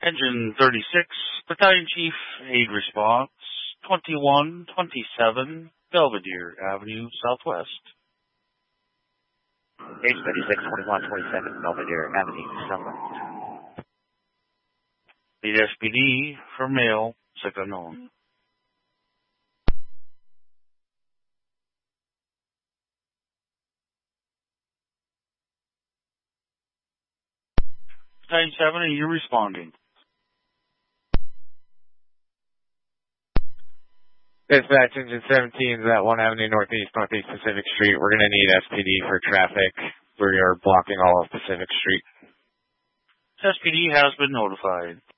Engine 36, Battalion Chief, aid response, 2127 Belvedere Avenue, Southwest. Engine 36, 2127 Belvedere Avenue, Southwest. Lead SPD for male, sick unknown. Battalion 7, are you responding? Dispatch Engine 17 is at 1 Avenue Northeast Pacific Street. We're going to need SPD for traffic. We are blocking all of Pacific Street. SPD has been notified.